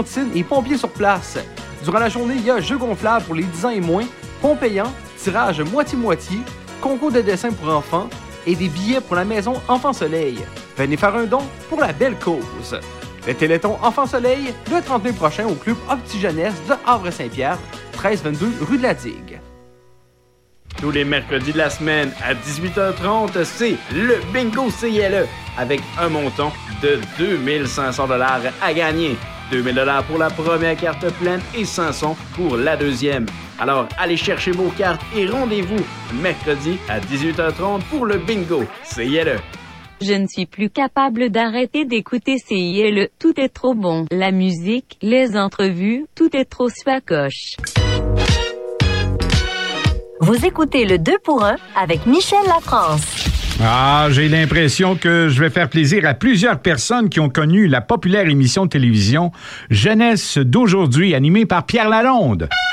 et pompiers sur place. Durant la journée, il y a jeux gonflables pour les 10 ans et moins, ponts payants, tirage moitié-moitié, concours de dessin pour enfants et des billets pour la maison Enfant Soleil. Venez faire un don pour la belle cause. Le Téléthon Enfant Soleil, le 30 mai prochain au club Opti Jeunesse de Havre-Saint-Pierre, 1322 rue de la Digue. Tous les mercredis de la semaine à 18h30, c'est le Bingo CILE avec un montant de 2500 $ à gagner. 2000 $ pour la première carte pleine et 500 pour la deuxième. Alors, allez chercher vos cartes et rendez-vous mercredi à 18h30 pour le Bingo CILE. Je ne suis plus capable d'arrêter d'écouter CILE. Tout est trop bon. La musique, les entrevues, tout est trop swacoche. Vous écoutez le 2 pour 1 avec Michel Lafrance. Ah, j'ai l'impression que je vais faire plaisir à plusieurs personnes qui ont connu la populaire émission de télévision Jeunesse d'aujourd'hui, animée par Pierre Lalonde.